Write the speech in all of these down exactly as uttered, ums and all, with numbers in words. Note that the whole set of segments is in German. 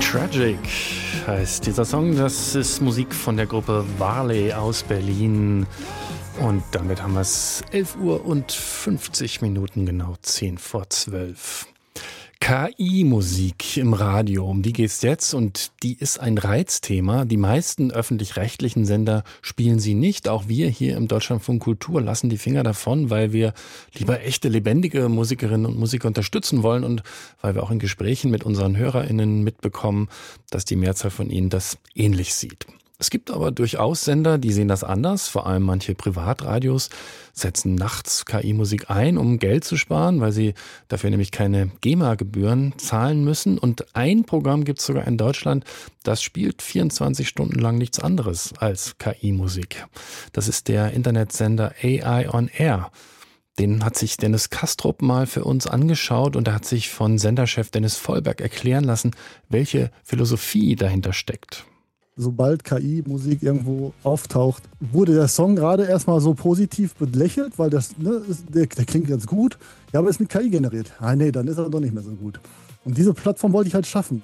Tragic heißt dieser Song. Das ist Musik von der Gruppe Varley aus Berlin. Und damit haben wir es elf Uhr und fünfzig Minuten, genau zehn vor zwölf. K I-Musik im Radio, um die geht's jetzt und die ist ein Reizthema. Die meisten öffentlich-rechtlichen Sender spielen sie nicht. Auch wir hier im Deutschlandfunk Kultur lassen die Finger davon, weil wir lieber echte, lebendige Musikerinnen und Musiker unterstützen wollen und weil wir auch in Gesprächen mit unseren HörerInnen mitbekommen, dass die Mehrzahl von ihnen das ähnlich sieht. Es gibt aber durchaus Sender, die sehen das anders. Vor allem manche Privatradios setzen nachts K I-Musik ein, um Geld zu sparen, weil sie dafür nämlich keine GEMA-Gebühren zahlen müssen. Und ein Programm gibt es sogar in Deutschland, das spielt vierundzwanzig Stunden lang nichts anderes als K I-Musik. Das ist der Internetsender A I on Air. Den hat sich Dennis Kastrup mal für uns angeschaut und er hat sich von Senderchef Dennis Vollberg erklären lassen, welche Philosophie dahinter steckt. Sobald K I-Musik irgendwo auftaucht, wurde der Song gerade erstmal so positiv belächelt, weil das, ne, der, der klingt ganz gut. Ja, aber ist mit K I generiert. Ah, nee, dann ist er doch nicht mehr so gut. Und diese Plattform wollte ich halt schaffen.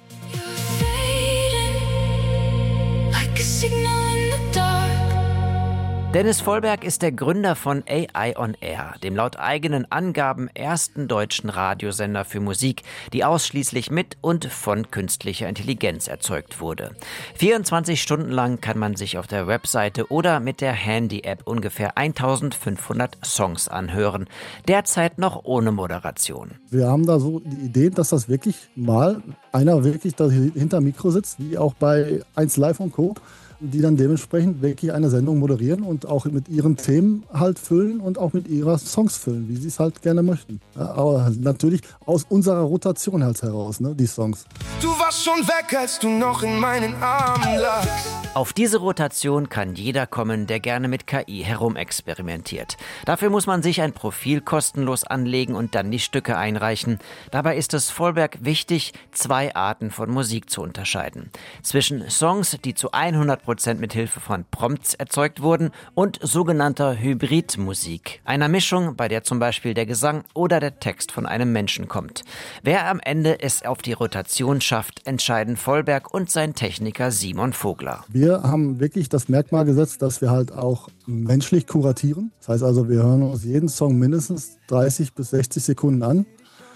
Dennis Vollberg ist der Gründer von A I on Air, dem laut eigenen Angaben ersten deutschen Radiosender für Musik, die ausschließlich mit und von künstlicher Intelligenz erzeugt wurde. vierundzwanzig Stunden lang kann man sich auf der Webseite oder mit der Handy-App ungefähr eintausendfünfhundert Songs anhören, derzeit noch ohne Moderation. Wir haben da so die Idee, dass das wirklich mal einer wirklich da hinter dem Mikro sitzt, wie auch bei eins Live und Co., die dann dementsprechend wirklich eine Sendung moderieren und auch mit ihren Themen halt füllen und auch mit ihrer Songs füllen, wie sie es halt gerne möchten. Ja, aber natürlich aus unserer Rotation halt heraus, ne, die Songs. Du warst schon weg, als du noch in meinen Armen lagst. Auf diese Rotation kann jeder kommen, der gerne mit K I herumexperimentiert. Dafür muss man sich ein Profil kostenlos anlegen und dann die Stücke einreichen. Dabei ist es Vollberg wichtig, zwei Arten von Musik zu unterscheiden. Zwischen Songs, die zu hundert Prozent mit Hilfe von Prompts erzeugt wurden und sogenannter Hybridmusik, einer Mischung, bei der zum Beispiel der Gesang oder der Text von einem Menschen kommt. Wer am Ende es auf die Rotation schafft, entscheiden Vollberg und sein Techniker Simon Vogler. Wir haben wirklich das Merkmal gesetzt, dass wir halt auch menschlich kuratieren. Das heißt also, wir hören uns jeden Song mindestens dreißig bis sechzig Sekunden an,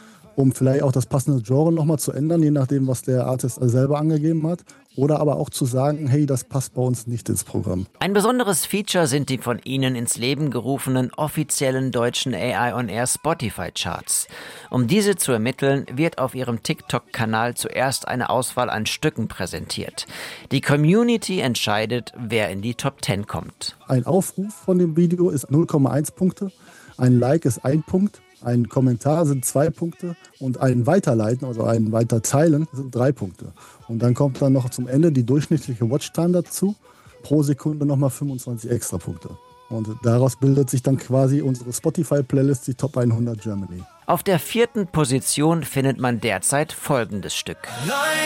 um vielleicht auch das passende Genre nochmal zu ändern, je nachdem, was der Artist selber angegeben hat. Oder aber auch zu sagen, hey, das passt bei uns nicht ins Programm. Ein besonderes Feature sind die von Ihnen ins Leben gerufenen offiziellen deutschen A I on Air Spotify-Charts. Um diese zu ermitteln, wird auf Ihrem TikTok-Kanal zuerst eine Auswahl an Stücken präsentiert. Die Community entscheidet, wer in die Top zehn kommt. Ein Aufruf von dem Video ist null Komma eins Punkte, ein Like ist ein Punkt. Ein Kommentar sind zwei Punkte und ein Weiterleiten, also ein Weiterteilen, sind drei Punkte. Und dann kommt dann noch zum Ende die durchschnittliche Watchtime dazu, pro Sekunde nochmal fünfundzwanzig extra Punkte. Und daraus bildet sich dann quasi unsere Spotify-Playlist, die Top hundert Germany. Auf der vierten Position findet man derzeit folgendes Stück. Nein.